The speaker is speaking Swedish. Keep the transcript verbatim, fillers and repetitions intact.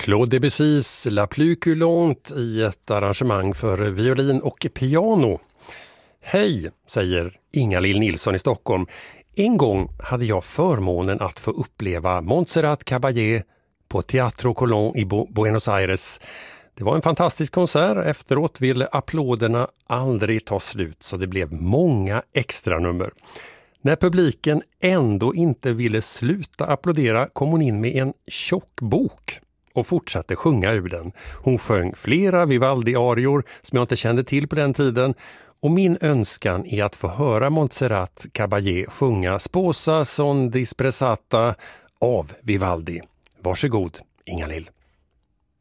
Claude Debussys La Plus Culante i ett arrangemang för violin och piano. Hej, säger Inga-Lill Nilsson i Stockholm. En gång hade jag förmånen att få uppleva Montserrat Caballé på Teatro Colón i Bo- Buenos Aires. Det var en fantastisk konsert. Efteråt ville applåderna aldrig ta slut, så det blev många extra nummer. När publiken ändå inte ville sluta applådera kom hon in med en tjock bok och fortsatte sjunga ur den. Hon sjöng flera Vivaldi-arior som jag inte kände till på den tiden, och min önskan är att få höra Montserrat Caballé sjunga Sposa son disprezzata av Vivaldi. Varsågod, Inga-Lill.